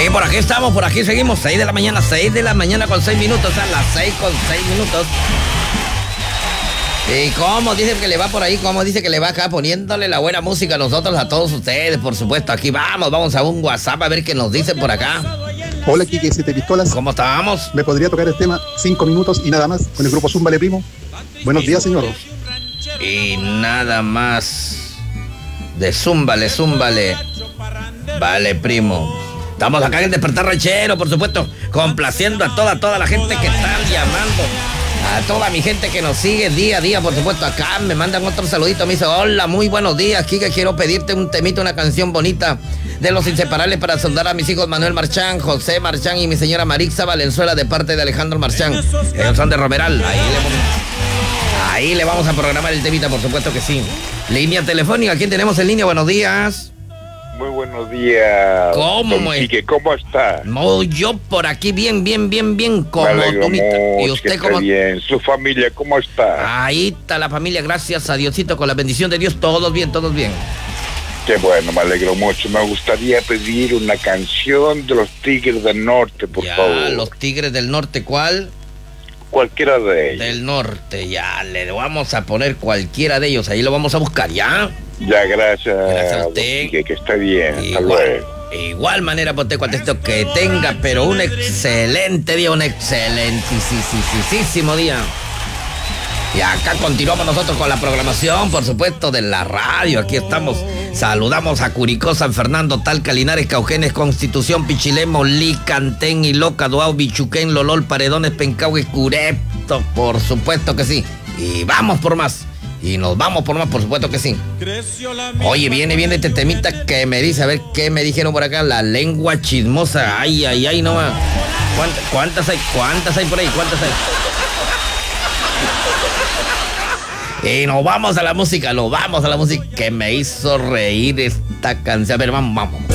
por aquí estamos, por aquí seguimos. 6 de la mañana con 6 minutos, a las 6 con 6 minutos. ¿Y cómo dice que le va por ahí? ¿Cómo dice que le va acá poniéndole la buena música a nosotros, a todos ustedes, por supuesto? Aquí vamos a un WhatsApp a ver qué nos dicen por acá. Hola, Kike, Siete Pistolas. ¿Cómo estamos? ¿Me podría tocar el tema 5 minutos y nada más con el grupo Zúmbale Primo? Buenos días, señor. Y nada más de Zúmbale. Vale, primo. Estamos acá en el Despertar Ranchero, por supuesto, complaciendo a toda la gente que está llamando. A toda mi gente que nos sigue día a día, por supuesto. Acá me mandan otro saludito. Me dice, hola, muy buenos días, Kike. Quiero pedirte un temito, una canción bonita de Los Inseparables para sondar a mis hijos Manuel Marchán, José Marchán y mi señora Marixa Valenzuela de parte de Alejandro Marchán. Ellos son de Romeral. Ahí le vamos a programar el temita, por supuesto que sí. Línea telefónica, ¿quién tenemos en línea? Buenos días. Muy buenos días. ¿Cómo, Quique, ¿cómo está? No, yo por aquí bien, como me alegro tú. mucho. ¿Y usted que cómo? esté bien. ¿Su familia cómo está? Ahí está la familia, gracias a Diosito, con la bendición de Dios, todos bien. Qué bueno, me alegro mucho. Me gustaría pedir una canción de los Tigres del Norte, por favor. Los Tigres del Norte, ¿cuál? Cualquiera de ellos. Del Norte, ya, le vamos a poner cualquiera de ellos, ahí lo vamos a buscar, ¿ya? Ya, gracias. Gracias a usted. Quique, que esté bien. Hasta luego. Igual manera, pues te contesto que tenga, pero un excelente día, un excelentísimo día. Y acá continuamos nosotros con la programación, por supuesto, de la radio. Aquí estamos. Saludamos a Curicó, San Fernando, Talca, Linares, Cauquenes, Constitución, Pichilemo, Licantén, Iloca, Duao, Bichuquén, Lolol, Paredones, Pencahue, Curepto, por supuesto que sí. Y vamos por más. Y nos vamos por más, por supuesto que sí. Oye, viene este temita que me dice, a ver qué me dijeron por acá, la lengua chismosa. Ay, no más. ¿Cuántas hay por ahí? ¿Cuántas hay? Y nos vamos a la música, que me hizo reír esta canción. A ver, vamos.